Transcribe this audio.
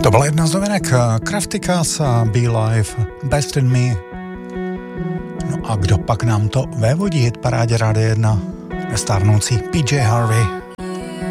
To byla jedna z novinek Kraftikas a Be Live, Best in Me. No a kdo pak nám to vévodí hit parádě Rádia 1? Nestárnoucí PJ Harvey.